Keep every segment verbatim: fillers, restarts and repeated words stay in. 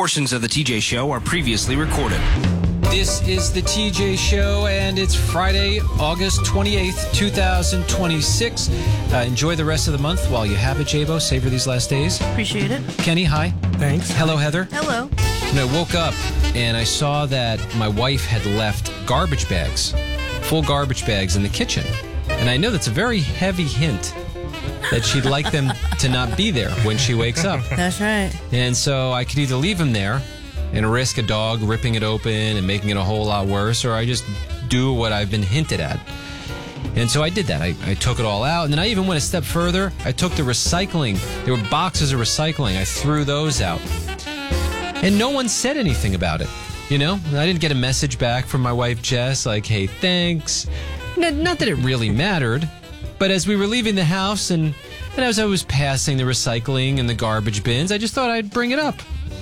Portions of the T J Show are previously recorded. This is the T J Show, and it's Friday, August twenty-eighth, two thousand twenty-six. Uh, enjoy the rest of the month while you have it, J-Bo. Savor these last days. Appreciate it. Kenny, hi. Thanks. Hello, Heather. Hello. And I woke up, and I saw that my wife had left garbage bags, full garbage bags in the kitchen. And I know that's a very heavy hint that she'd like them to not be there when she wakes up. That's right. And so I could either leave them there and risk a dog ripping it open and making it a whole lot worse, or I just do what I've been hinted at. And so I did that. I, I took it all out, and then I even went a step further. I took the recycling. There were boxes of recycling. I threw those out. And no one said anything about it. You know, I didn't get a message back from my wife, Jess, like, hey, thanks. N- not that it really mattered, but as we were leaving the house and, and as I was passing the recycling and the garbage bins, I just thought I'd bring it up.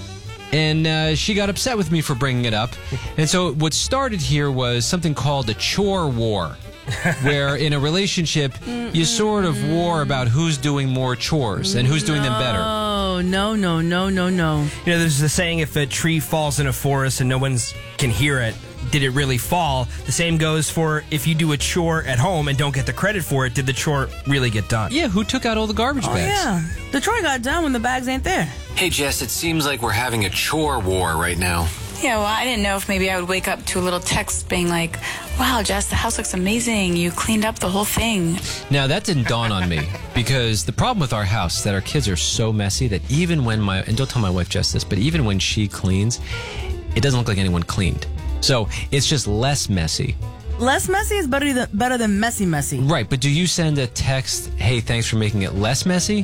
And uh, she got upset with me for bringing it up. And so what started here was something called a chore war, where in a relationship, you sort of war about who's doing more chores and who's doing them better. Oh, no, no, no, no, no. You know, there's the saying, if a tree falls in a forest and no one can hear it, did it really fall? The same goes for if you do a chore at home and don't get the credit for it, did the chore really get done? Yeah, who took out all the garbage Oh, bags? yeah. The chore got done when the bags ain't there. Hey, Jess, it seems like we're having a chore war right now. Yeah, well, I didn't know if maybe I would wake up to a little text being like, wow, Jess, the house looks amazing. You cleaned up the whole thing. Now, that didn't dawn on me, because the problem with our house is that our kids are so messy that even when my, and don't tell my wife Jess this, but even when she cleans, it doesn't look like anyone cleaned. So it's just less messy. Less messy is better than, better than messy messy. Right, but do you send a text, hey, thanks for making it less messy?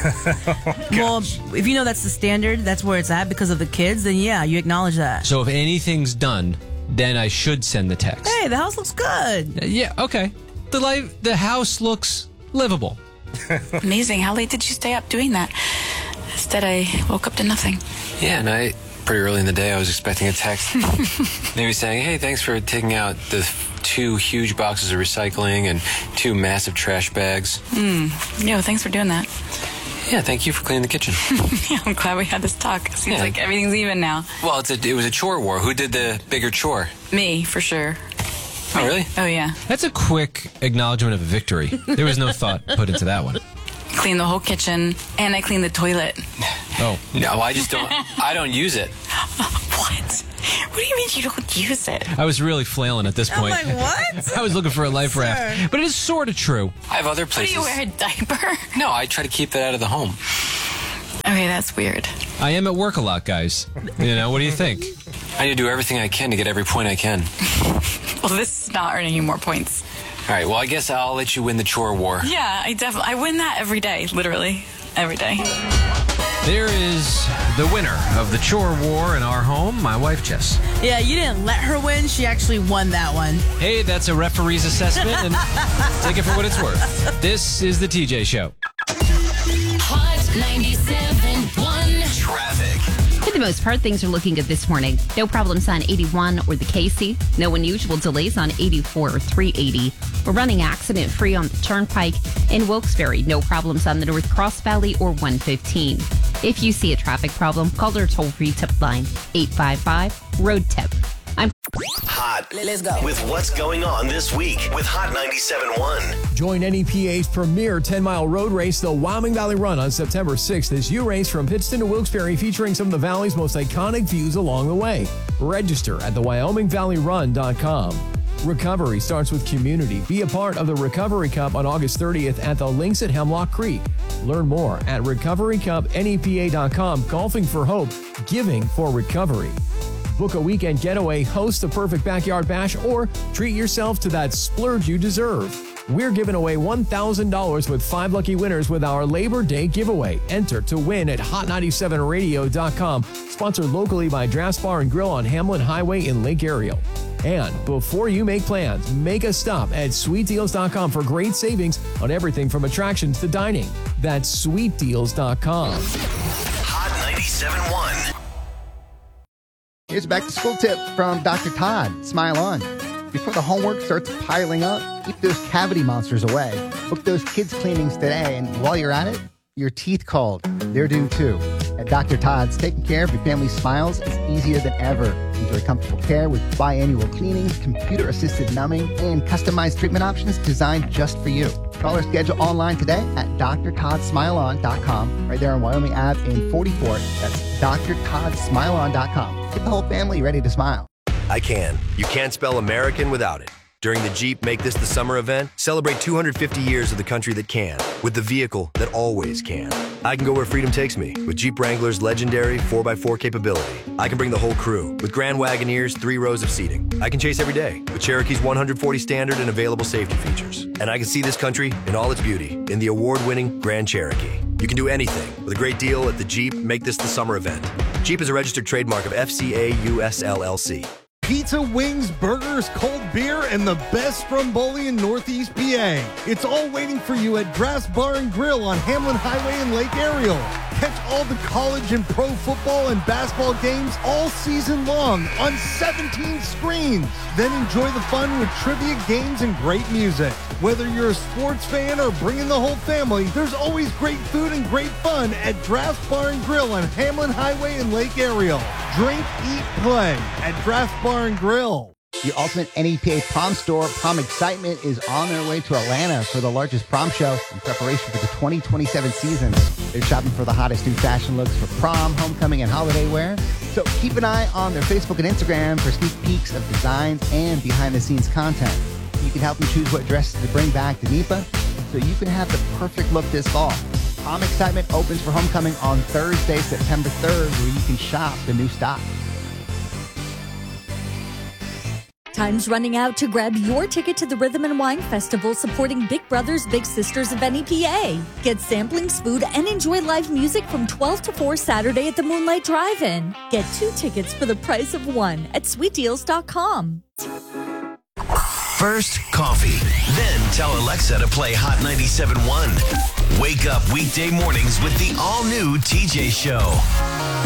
Well, if you know that's the standard, that's where it's at because of the kids, then yeah, you acknowledge that. So if anything's done, then I should send the text. Hey, the house looks good. Uh, yeah, okay. The life, the house looks livable. Amazing. How late did you stay up doing that? Instead, I woke up to nothing. Yeah, and I, pretty early in the day, I was expecting a text. Maybe saying, hey, thanks for taking out the two huge boxes of recycling and two massive trash bags. Mm. Yo, thanks for doing that. Yeah, thank you for cleaning the kitchen. Yeah, I'm glad we had this talk. It seems Yeah. like everything's even now. Well, it's a, it was a chore war. Who did the bigger chore? Me, for sure. Oh, really? Oh, yeah. That's a quick acknowledgement of a victory. There was no thought put into that one. Cleaned the whole kitchen, and I cleaned the toilet. Oh. No, I just don't, I don't use it. What? What do you mean you don't use it? I was really flailing at this I'm point. like, what? I was looking for a life raft. But it is sort of true. I have other What, do places. you wear a diaper? No, I try to keep that out of the home. Okay, that's weird. I am at work a lot, guys. You know, what do you think? I need to do everything I can to get every point I can. Well, this is not earning you more points. All right, well, I guess I'll let you win the chore war. Yeah, I definitely I win that every day, literally every day. There is the winner of the chore war in our home, my wife, Jess. Yeah, you didn't let her win. She actually won that one. Hey, that's a referee's assessment, and take it for what it's worth. This is the T J Show. Hot ninety-seven point one. Traffic. For the most part, things are looking good this morning. No problems on eighty-one or the K C. No unusual delays on eighty-four or three eighty. We're running accident-free on the Turnpike. In Wilkes-Barre, no problems on the North Cross Valley or one fifteen. If you see a traffic problem, call our toll-free tip line, eight five five, road tip. I'm Hot. Let's go. With what's going on this week with Hot ninety-seven point one. Join N E P A's premier ten-mile road race, the Wyoming Valley Run, on September sixth as you race from Pittston to Wilkes-Barre, featuring some of the valley's most iconic views along the way. Register at the wyoming valley run dot com. Recovery starts with community. Be a part of the Recovery Cup on August thirtieth at the Links at Hemlock Creek. Learn more at recovery cup N E P A dot com. Golfing for Hope, giving for recovery. Book a weekend getaway, host a perfect backyard bash, or treat yourself to that splurge you deserve. We're giving away one thousand dollars with five lucky winners with our Labor Day giveaway. Enter to win at hot ninety-seven radio dot com. Sponsored locally by Drafts Bar and Grill on Hamlin Highway in Lake Ariel. And before you make plans, make a stop at sweet deals dot com for great savings on everything from attractions to dining. That's sweet deals dot com. Hot ninety-seven point one. Here's a back-to-school tip from Doctor Todd. Smile on. Before the homework starts piling up, keep those cavity monsters away. Book those kids' cleanings today, and while you're at it, your teeth called. They're due too. At Doctor Todd's, taking care of your family's smiles is easier than ever. Enjoy comfortable care with biannual cleanings, computer-assisted numbing, and customized treatment options designed just for you. Call or schedule online today at d r todd smile on dot com, right there on Wyoming Avenue in forty-four. That's d r todd smile on dot com. Get the whole family ready to smile. I can. You can't spell American without it. During the Jeep Make This the Summer event, celebrate two hundred fifty years of the country that can, with the vehicle that always can. I can go where freedom takes me with Jeep Wrangler's legendary four by four capability. I can bring the whole crew with Grand Wagoneer's three rows of seating. I can chase every day with Cherokee's one forty standard and available safety features. And I can see this country in all its beauty in the award-winning Grand Cherokee. You can do anything with a great deal at the Jeep Make This the Summer event. Jeep is a registered trademark of F C A U S L L C. Pizza, wings, burgers, cold beer, and the best Stromboli in Northeast P A. It's all waiting for you at Draft's Bar and Grill on Hamlin Highway in Lake Ariel. Catch all the college and pro football and basketball games all season long on seventeen screens. Then enjoy the fun with trivia, games, and great music. Whether you're a sports fan or bringing the whole family, there's always great food and great fun at Draft's Bar and Grill on Hamlin Highway in Lake Ariel. Drink, eat, play at Draft's Bar and Grill. The ultimate N E P A prom store, Prom Excitement, is on their way to Atlanta for the largest prom show in preparation for the twenty twenty-seven season. They're shopping for the hottest new fashion looks for prom, homecoming, and holiday wear. So keep an eye on their Facebook and Instagram for sneak peeks of designs and behind-the-scenes content. You can help them choose what dresses to bring back to N E P A so you can have the perfect look this fall. Prom Excitement opens for homecoming on Thursday, September third, where you can shop the new stock. Time's running out to grab your ticket to the Rhythm and Wine Festival supporting Big Brothers Big Sisters of N E P A. Get samplings, food, and enjoy live music from twelve to four Saturday at the Moonlight Drive-In. Get two tickets for the price of one at sweet deals dot com. First, coffee. Then tell Alexa to play Hot ninety-seven point one. Wake up weekday mornings with the all-new T J Show.